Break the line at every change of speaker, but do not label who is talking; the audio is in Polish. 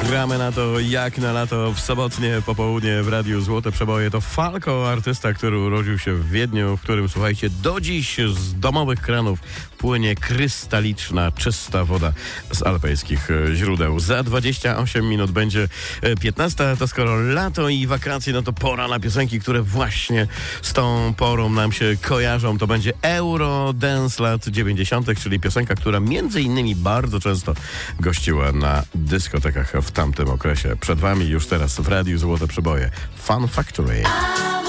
Gramy na to jak na lato w sobotnie popołudnie w Radiu Złote Przeboje. To Falco, artysta, który urodził się w Wiedniu, w którym, słuchajcie, do dziś z domowych kranów płynie krystaliczna, czysta woda z alpejskich źródeł. Za 28 minut będzie 15. To skoro lato i wakacje, no to pora na piosenki, które właśnie z tą porą nam się kojarzą. To będzie Eurodance lat 90., czyli piosenka, która między innymi bardzo często gościła na dyskotekach w tamtym okresie. Przed wami już teraz w Radiu Złote Przeboje Fun Factory.